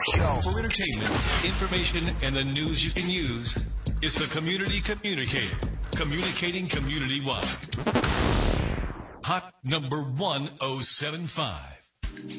For entertainment, information, and the news you can use, it's the Community Communicator. Communicating community-wide. Hot number 1075.